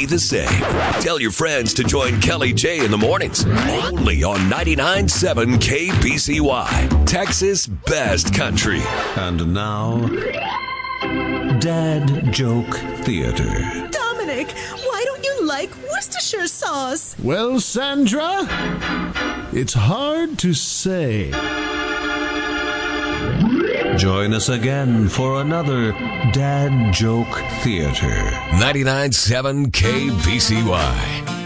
be the same. Tell your friends to join Kelly J in the mornings. Only on 99.7 KBCY, Texas Best Country. And now, Dad Joke Theater. Dominic, why don't you like Worcestershire sauce? Well, Sandra, it's hard to say. Join us again for another Dad Joke Theater. 99.7 KBCY.